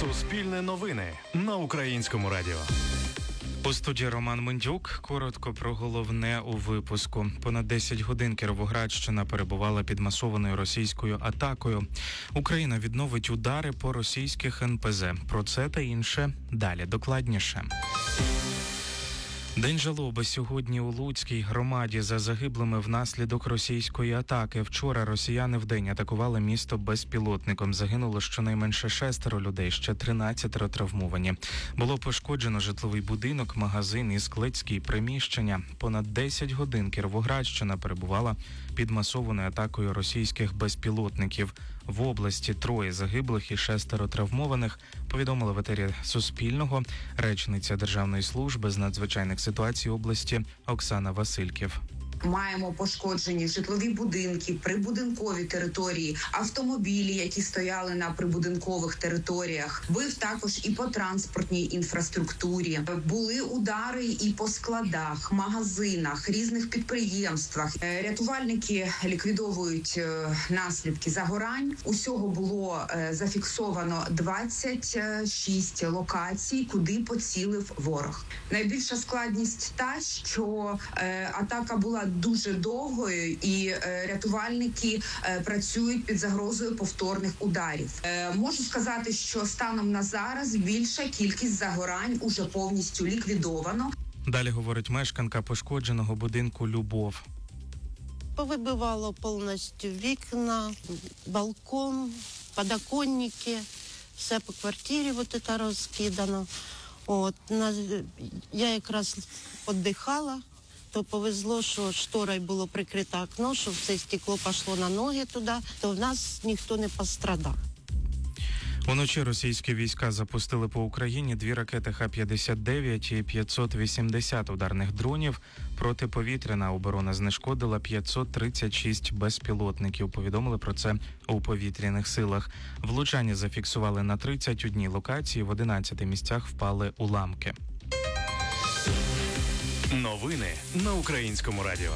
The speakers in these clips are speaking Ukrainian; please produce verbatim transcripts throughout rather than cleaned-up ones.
Суспільне новини на Українському радіо. У студії Роман Мендюк. Коротко про головне у випуску. Понад десять годин Кіровоградщина перебувала під масованою російською атакою. Україна відновить удари по російських ен пе зе. Про це та інше далі докладніше. День жалоби сьогодні у Луцькій громаді за загиблими внаслідок російської атаки. Вчора росіяни вдень атакували місто безпілотником. Загинуло щонайменше шестеро людей, ще тринадцятеро травмовані. Було пошкоджено житловий будинок, магазин і складські приміщення. Понад десять годин Кіровоградщина перебувала під масованою атакою російських безпілотників. В області троє загиблих і шестеро травмованих, повідомила в етері Суспільного речниця Державної служби з надзвичайних ситуацій області Оксана Васильків. Маємо пошкоджені житлові будинки, прибудинкові території, автомобілі, які стояли на прибудинкових територіях. Бив також і по транспортній інфраструктурі. Були удари і по складах, магазинах, різних підприємствах. Рятувальники ліквідовують наслідки загорань. Усього було зафіксовано двадцять шість локацій, куди поцілив ворог. Найбільша складність та, що атака була дуже довгою, і е, рятувальники е, працюють під загрозою повторних ударів. Е, можу сказати, що станом на зараз більша кількість загорань уже повністю ліквідовано. Далі говорить мешканка пошкодженого будинку Любов. Повибивало повністю вікна, балкон, подоконники, все по квартирі от це розкидано. От, на, я якраз віддихала. То повезло, що шторою було прикрите окно, що все стекло пішло на ноги туди, то в нас ніхто не пострадав. Уночі російські війська запустили по Україні дві ракети Х п'ятдесят дев'ять і п'ятсот вісімдесят ударних дронів. Протиповітряна оборона знешкодила п'ятсот тридцять шість безпілотників. Повідомили про це у повітряних силах. Влучання зафіксували на тридцять одній локації, в одинадцяти місцях впали уламки. Новини на Українському радіо.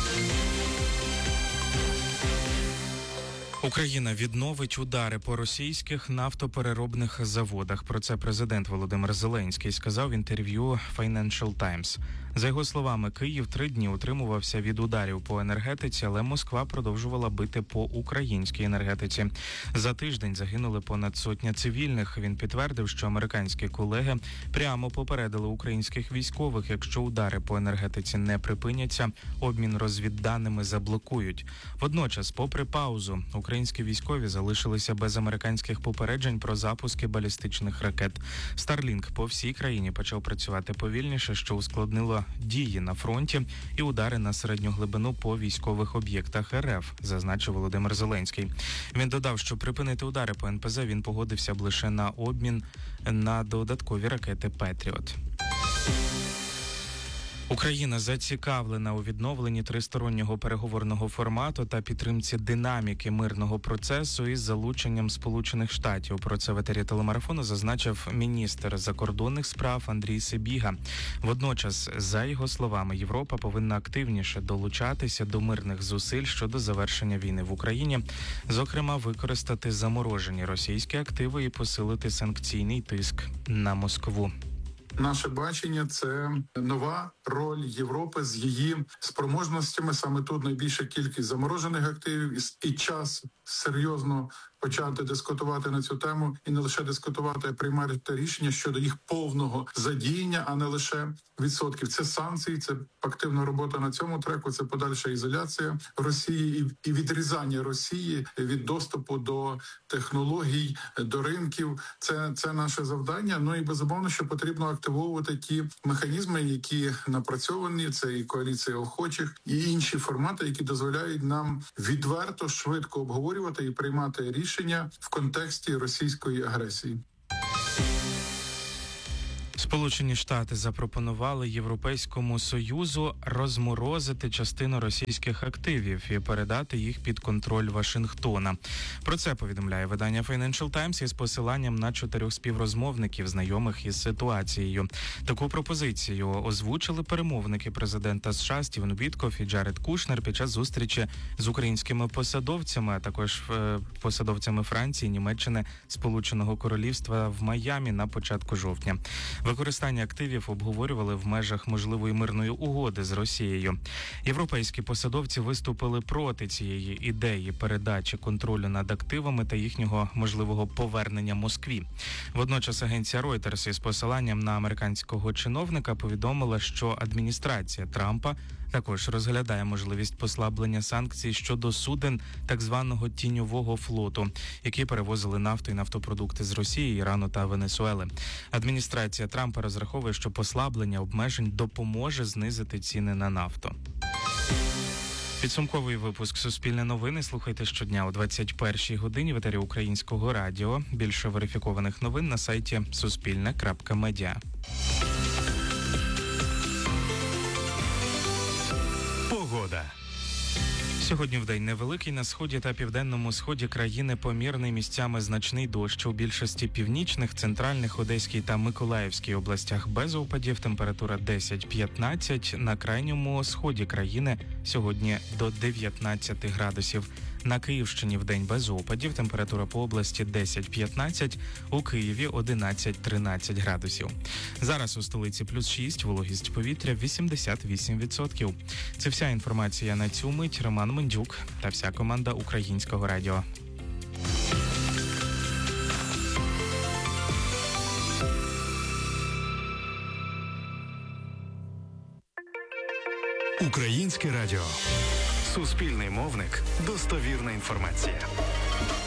Україна відновить удари по російських нафтопереробних заводах. Про це президент Володимир Зеленський сказав в інтерв'ю Financial Times. За його словами, Київ три дні утримувався від ударів по енергетиці, але Москва продовжувала бити по українській енергетиці. За тиждень загинули понад сотня цивільних. Він підтвердив, що американські колеги прямо попередили українських військових, якщо удари по енергетиці не припиняться, обмін розвідданими заблокують. Водночас, попри паузу, українські військові залишилися без американських попереджень про запуски балістичних ракет. Starlink по всій країні почав працювати повільніше, що ускладнило дії на фронті і удари на середню глибину по військових об'єктах ер еф, зазначив Володимир Зеленський. Він додав, що припинити удари по ен пе зе він погодився б лише на обмін на додаткові ракети «Петріот». Україна зацікавлена у відновленні тристороннього переговорного формату та підтримці динаміки мирного процесу із залученням Сполучених Штатів. Про це в етері телемарафону зазначив міністр закордонних справ Андрій Сибіга. Водночас, за його словами, Європа повинна активніше долучатися до мирних зусиль щодо завершення війни в Україні, зокрема використати заморожені російські активи і посилити санкційний тиск на Москву. Наше бачення – це нова роль Європи з її спроможностями. Саме тут найбільша кількість заморожених активів і час серйозно почати дискутувати на цю тему і не лише дискутувати, а приймати рішення щодо їх повного задіяння, а не лише відсотків. Це санкції, це активна робота на цьому треку, це подальша ізоляція Росії і відрізання Росії від доступу до технологій, до ринків. Це, це наше завдання. Ну і безумовно, що потрібно активовувати ті механізми, які напрацьовані, це і коаліція охочих, і інші формати, які дозволяють нам відверто, швидко обговорювати і приймати рішення в контексті російської агресії. Сполучені Штати запропонували Європейському Союзу розморозити частину російських активів і передати їх під контроль Вашингтона. Про це повідомляє видання Financial Times із посиланням на чотирьох співрозмовників, знайомих із ситуацією. Таку пропозицію озвучили перемовники президента США Стівен Віткоф і Джаред Кушнер під час зустрічі з українськими посадовцями, а також е, посадовцями Франції, Німеччини, Сполученого Королівства в Майамі на початку жовтня. Використання активів обговорювали в межах можливої мирної угоди з Росією. Європейські посадовці виступили проти цієї ідеї передачі контролю над активами та їхнього можливого повернення Москві. Водночас агенція Reuters із посиланням на американського чиновника повідомила, що адміністрація Трампа також розглядає можливість послаблення санкцій щодо суден так званого тіньового флоту, які перевозили нафту і нафтопродукти з Росії, Ірану та Венесуели. Адміністрація Трампа розраховує, що послаблення обмежень допоможе знизити ціни на нафту. Підсумковий випуск «Суспільне новини» слухайте щодня о двадцять першій годині в етері Українського радіо. Більше верифікованих новин на сайті суспільне крапка медіа. Погода. Сьогодні вдень невеликий, на сході та південному сході країни помірний, місцями значний дощ. У більшості північних, центральних, Одеській та Миколаївській областях без опадів, температура десять-п'ятнадцять. На крайньому сході країни сьогодні до дев'ятнадцять градусів. На Київщині вдень без опадів, температура по області десять-п'ятнадцять, у Києві одинадцять-тринадцять градусів. Зараз у столиці плюс шість, вологість повітря вісімдесят вісім відсотків. Це вся інформація на цю мить. Роман Мендюк та вся команда Українського радіо. Українське радіо. Суспільний мовник. Достовірна інформація.